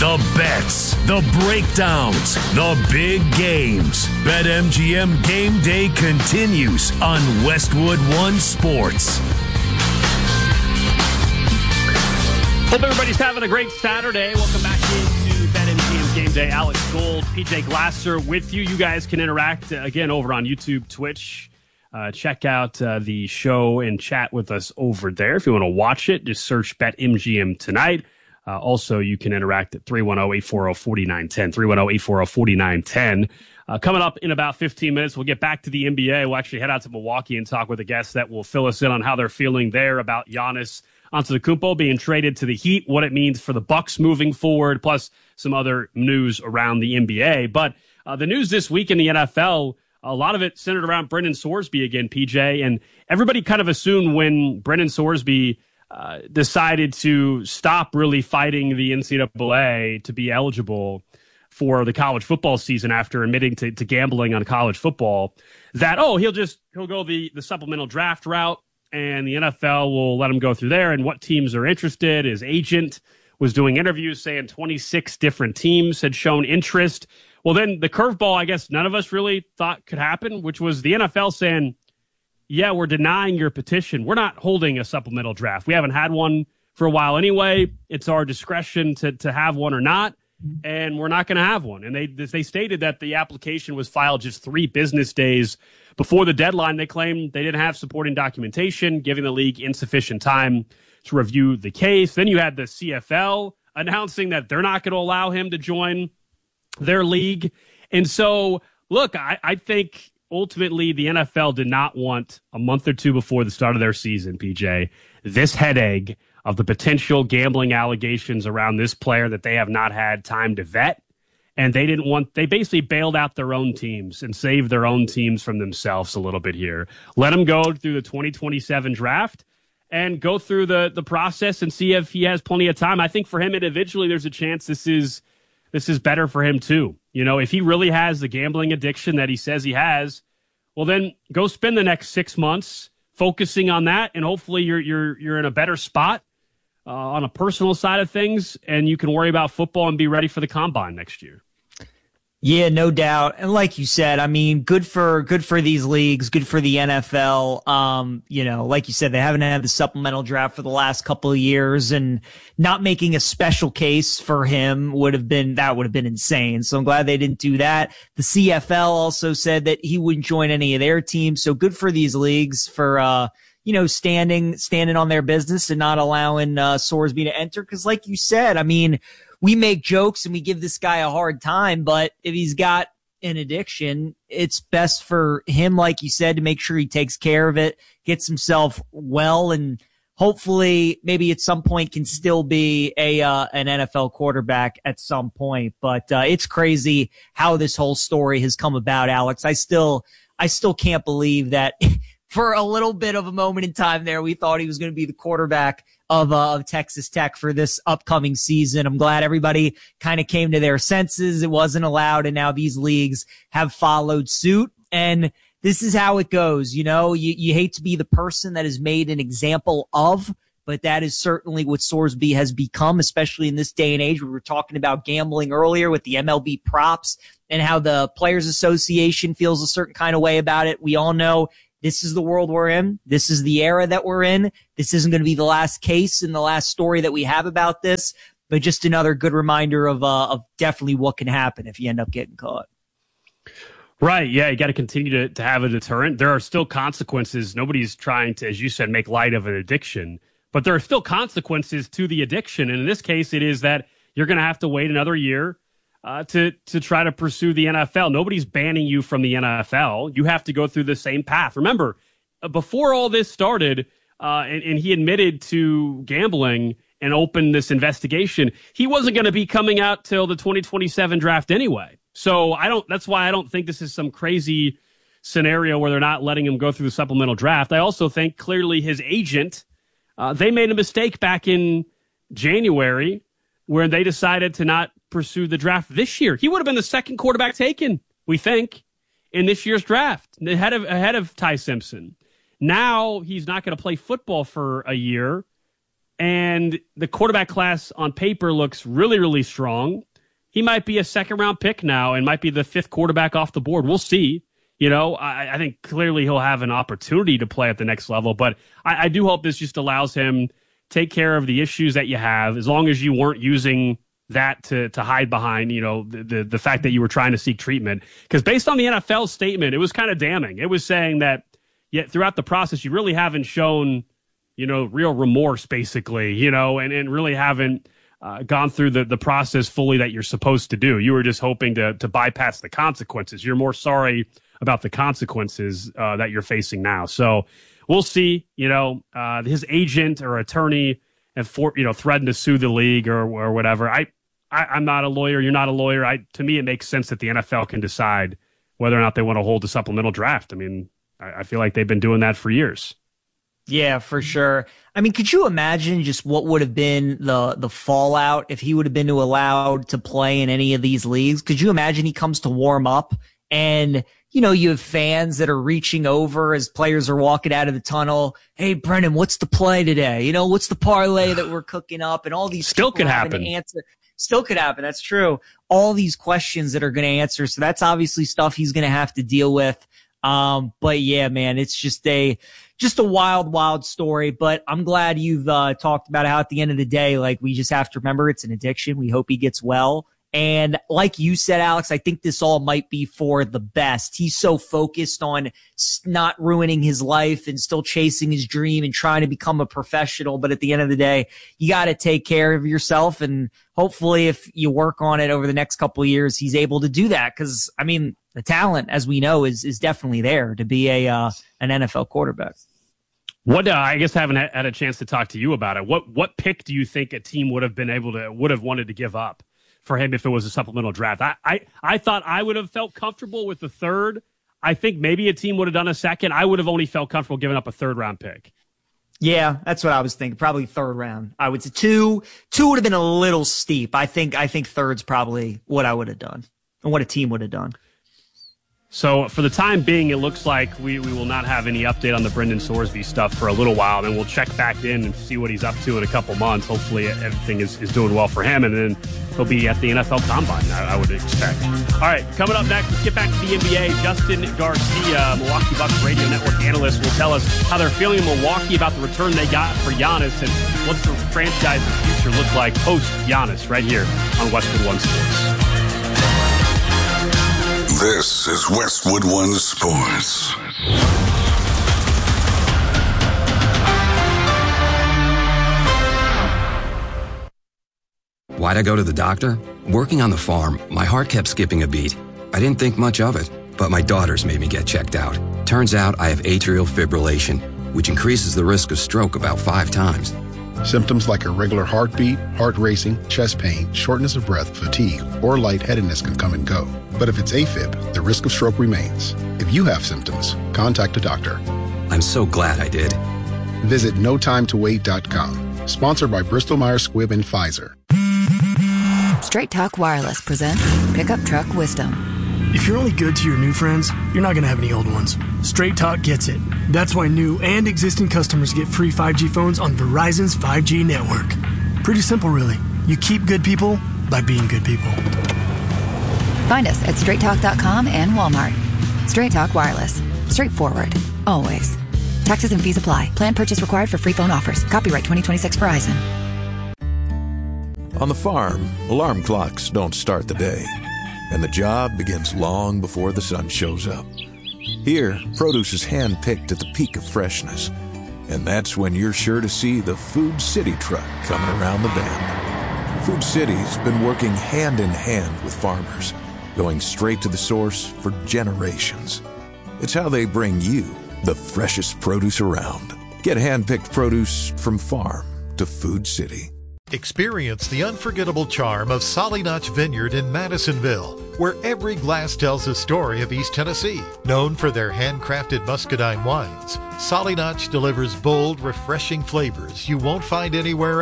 The bets, the breakdowns, the big games. BetMGM Game Day continues on Westwood One Sports. Hope everybody's having a great Saturday. Welcome back into BetMGM Game Day. Alex Gold, PJ Glasser with you. You guys can interact again over on YouTube, Twitch. Check out the show and chat with us over there. If you want to watch it, just search BetMGM tonight. Also, you can interact at 310-840-4910, 310-840-4910. Coming up in about 15 minutes, we'll get back to the NBA. We'll actually head out to Milwaukee and talk with a guest that will fill us in on how they're feeling there about Giannis Antetokounmpo being traded to the Heat, what it means for the Bucks moving forward, plus some other news around the NBA. But the news this week in the NFL, a lot of it centered around Brendan Sorsby again, PJ, and everybody kind of assumed when Brendan Sorsby decided to stop really fighting the NCAA to be eligible for the college football season after admitting to gambling on college football, that, he'll go the supplemental draft route and the NFL will let him go through there and what teams are interested. His agent was doing interviews saying 26 different teams had shown interest. Well, then the curveball, I guess none of us really thought could happen, which was the NFL saying, yeah, we're denying your petition. We're not holding a supplemental draft. We haven't had one for a while anyway. It's our discretion to have one or not, and we're not going to have one. And they stated that the application was filed just 3 business days before the deadline. They claimed they didn't have supporting documentation, giving the league insufficient time to review the case. Then you had the CFL announcing that they're not going to allow him to join their league. And so, look, I think ultimately the NFL did not want a month or two before the start of their season, PJ, this headache of the potential gambling allegations around this player that they have not had time to vet. And they basically bailed out their own teams and saved their own teams from themselves a little bit here. Let him go through the 2027 draft and go through the process and see if he has plenty of time. I think for him individually, there's a chance this is better for him too. You know, if he really has the gambling addiction that he says he has, well, then go spend the next 6 months focusing on that, and hopefully you're in a better spot on a personal side of things, and you can worry about football and be ready for the combine next year. Yeah, no doubt. And like you said, I mean, good for these leagues, good for the NFL. Like you said, they haven't had the supplemental draft for the last couple of years, and not making a special case for him would have been insane. So I'm glad they didn't do that. The CFL also said that he wouldn't join any of their teams. So good for these leagues for, standing on their business and not allowing, Sorsby to enter. Cause like you said, I mean, we make jokes and we give this guy a hard time, but if he's got an addiction, it's best for him, like you said, to make sure he takes care of it, gets himself well, and hopefully maybe at some point can still be an NFL quarterback at some point. But it's crazy how this whole story has come about, Alex. I still can't believe that for a little bit of a moment in time there, we thought he was going to be the quarterback of Texas Tech for this upcoming season. I'm glad everybody kind of came to their senses. It wasn't allowed, and now these leagues have followed suit. And this is how it goes. You know, you hate to be the person that is made an example of, but that is certainly what Sorsby has become, especially in this day and age. We were talking about gambling earlier with the MLB props and how the Players Association feels a certain kind of way about it. We all know this is the world we're in. This is the era that we're in. This isn't going to be the last case and the last story that we have about this, but just another good reminder of definitely what can happen if you end up getting caught. Right. Yeah. You got to continue to have a deterrent. There are still consequences. Nobody's trying to, as you said, make light of an addiction, but there are still consequences to the addiction. And in this case, it is that you're going to have to wait another year to try to pursue the NFL. Nobody's banning you from the NFL. You have to go through the same path. Remember, before all this started, and he admitted to gambling and opened this investigation, he wasn't going to be coming out till the 2027 draft anyway. So that's why I don't think this is some crazy scenario where they're not letting him go through the supplemental draft. I also think clearly his agent, they made a mistake back in January where they decided to not pursue the draft this year. He would have been the second quarterback taken, we think, in this year's draft, ahead of Ty Simpson. Now he's not going to play football for a year, and the quarterback class on paper looks really, really strong. He might be a second-round pick now and might be the 5th quarterback off the board. We'll see. I think clearly he'll have an opportunity to play at the next level, but I do hope this just allows him take care of the issues that you have, as long as you weren't using that to hide behind, the fact that you were trying to seek treatment. Because based on the NFL statement, it was kind of damning. It was saying that throughout the process, you really haven't shown, real remorse, basically, and really haven't gone through the process fully that you're supposed to do. You were just hoping to bypass the consequences. You're more sorry about the consequences that you're facing now. So we'll see. His agent or attorney have threatened to sue the league or whatever. I'm not a lawyer. You're not a lawyer. To me, it makes sense that the NFL can decide whether or not they want to hold a supplemental draft. I mean, I feel like they've been doing that for years. Yeah, for sure. I mean, could you imagine just what would have been the fallout if he would have been allowed to play in any of these leagues? Could you imagine he comes to warm up and, you have fans that are reaching over as players are walking out of the tunnel. Hey, Brennan, what's the play today? What's the parlay that we're cooking up? And all these still could happen. Still could happen. That's true. All these questions that are going to answer. So that's obviously stuff he's going to have to deal with. But yeah, man, it's just a wild, wild story. But I'm glad you've talked about how at the end of the day, we just have to remember it's an addiction. We hope he gets well. And like you said, Alex, I think this all might be for the best. He's so focused on not ruining his life and still chasing his dream and trying to become a professional. But at the end of the day, you got to take care of yourself. And hopefully if you work on it over the next couple of years, he's able to do that. Cause I mean, the talent, as we know, is definitely there to be an NFL quarterback. What I guess I haven't had a chance to talk to you about it. What pick do you think a team would have wanted to give up for him if it was a supplemental draft? I thought I would have felt comfortable with the 3rd. I think maybe a team would have done a 2nd. I would have only felt comfortable giving up a 3rd round pick. Yeah, that's what I was thinking. Probably 3rd round. I would say 2 would have been a little steep. I think 3rd's probably what I would have done and what a team would have done. So for the time being, it looks like we will not have any update on the Brendan Sorsby stuff for a little while. Then we'll check back in and see what he's up to in a couple months. Hopefully everything is doing well for him, and then he'll be at the NFL Combine, I would expect. All right, coming up next, let's get back to the NBA. Justin Garcia, Milwaukee Bucks radio network analyst, will tell us how they're feeling in Milwaukee about the return they got for Giannis and what's the franchise's future look like post-Giannis right here on Westwood One Sports. This is Westwood One Sports. Why'd I go to the doctor? Working on the farm, my heart kept skipping a beat. I didn't think much of it, but my daughters made me get checked out. Turns out I have atrial fibrillation, which increases the risk of stroke about 5 times. Symptoms like irregular heartbeat, heart racing, chest pain, shortness of breath, fatigue, or lightheadedness can come and go. But if it's AFib, the risk of stroke remains. If you have symptoms, contact a doctor. I'm so glad I did. Visit notimetowait.com. Sponsored by Bristol-Myers Squibb and Pfizer. Straight Talk Wireless presents Pickup Truck Wisdom. If you're only good to your new friends, you're not going to have any old ones. Straight Talk gets it. That's why new and existing customers get free 5G phones on Verizon's 5G network. Pretty simple, really. You keep good people by being good people. Find us at straighttalk.com and Walmart. Straight Talk Wireless. Straightforward. Always. Taxes and fees apply. Plan purchase required for free phone offers. Copyright 2026 Verizon. On the farm, alarm clocks don't start the day, and the job begins long before the sun shows up. Here, produce is hand-picked at the peak of freshness, and that's when you're sure to see the Food City truck coming around the bend. Food City's been working hand-in-hand with farmers, going straight to the source for generations. It's how they bring you the freshest produce around. Get hand-picked produce from farm to Food City. Experience the unforgettable charm of Solly Notch Vineyard in Madisonville, where every glass tells a story of East Tennessee. Known for their handcrafted muscadine wines, Solly Notch delivers bold, refreshing flavors you won't find anywhere else.